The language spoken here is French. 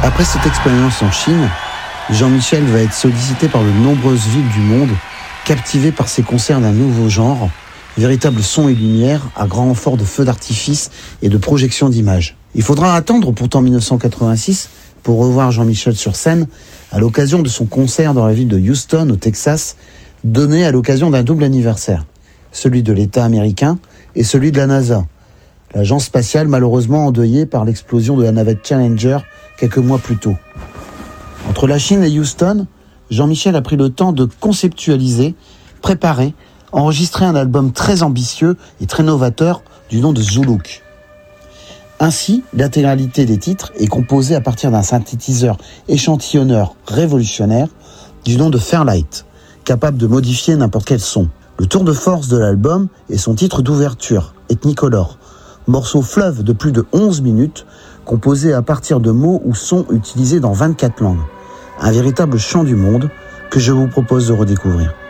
Après cette expérience en Chine, Jean-Michel va être sollicité par de nombreuses villes du monde, captivé par ses concerts d'un nouveau genre, véritable son et lumière à grand renfort de feux d'artifice et de projections d'images. Il faudra attendre pourtant 1986 pour revoir Jean-Michel sur scène à l'occasion de son concert dans la ville de Houston, au Texas, donné à l'occasion d'un double anniversaire, celui de l'État américain et celui de la NASA, l'agence spatiale malheureusement endeuillée par l'explosion de la navette Challenger quelques mois plus tôt. Entre la Chine et Houston, Jean-Michel a pris le temps de conceptualiser, préparer, enregistrer un album très ambitieux et très novateur du nom de Zuluk. Ainsi, l'intégralité des titres est composée à partir d'un synthétiseur échantillonneur révolutionnaire du nom de Fairlight, capable de modifier n'importe quel son. Le tour de force de l'album est son titre d'ouverture, Ethnicolor, morceau fleuve de plus de 11 minutes, composé à partir de mots ou sons utilisés dans 24 langues. Un véritable chant du monde que je vous propose de redécouvrir.